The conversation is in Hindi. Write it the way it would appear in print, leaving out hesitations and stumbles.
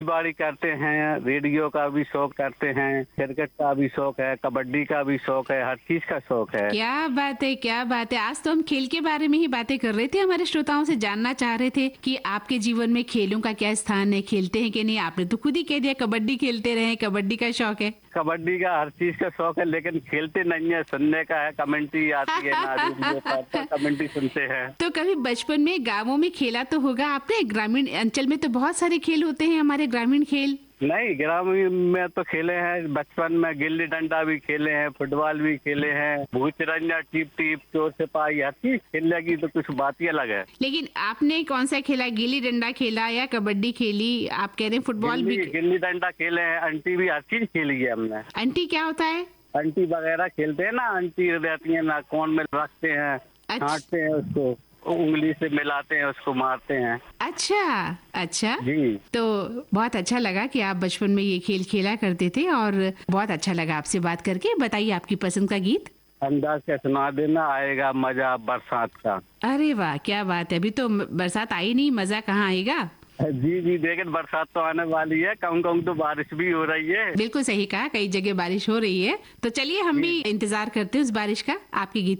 बाड़ी करते हैं, रेडियो का भी शौक करते हैं, क्रिकेट का भी शौक है, कबड्डी का भी शौक है, हर चीज का शौक है। क्या बात है, क्या बात है। आज तो हम खेल के बारे में ही बातें कर रहे थे, हमारे श्रोताओं से जानना चाह रहे थे कि आपके जीवन में खेलों का क्या स्थान है, खेलते हैं कि नहीं। आपने तो खुद ही कह दिया कबड्डी खेलते रहे, कबड्डी का शौक है। कबड्डी का हर चीज का शौक है, लेकिन खेलते नहीं है, सुनने का है, कमेंट्री आती है ना, रेडियो पर कमेंट्री सुनते हैं। तो कभी बचपन में गाँवों में खेला तो होगा आपने। ग्रामीण अंचल में तो बहुत सारे खेल होते हैं, हमारे ग्रामीण खेल। नहीं, ग्रामीण में तो खेले हैं, बचपन में गिल्ली डंडा भी खेले हैं, फुटबॉल भी खेले हैं, भूचरंजा, टीप टीप, चोर सिपाही, हर चीज खेलने की तो कुछ बात ही अलग है। लेकिन आपने कौन सा खेला, गिल्ली डंडा खेला या कबड्डी खेली? आप कह रहे हैं फुटबॉल भी। गिल्ली डंडा खेले हैं, अंटी भी, हर चीज खेली है हमने। अंटी क्या होता है? अंटी वगैरह खेलते हैं ना, अंटी रहती है ना, कौन में रखते हैं, छांटते हैं उसको, उंगली से मिलाते हैं, उसको मारते हैं। अच्छा अच्छा जी। तो बहुत अच्छा लगा कि आप बचपन में ये खेल खेला करते थे और बहुत अच्छा लगा आपसे बात करके। बताइए आपकी पसंद का गीत। अंदाज से सुना देना, आएगा मजा बरसात का। अरे वाह, क्या बात है। अभी तो बरसात आई नहीं, मजा कहाँ आएगा। जी जी, लेकिन बरसात तो आने वाली है, कहूँ कहूँ तो बारिश भी हो रही है। बिल्कुल सही कहा, कई जगह बारिश हो रही है। तो चलिए हम भी इंतजार करते हैं उस बारिश का, आपके गीत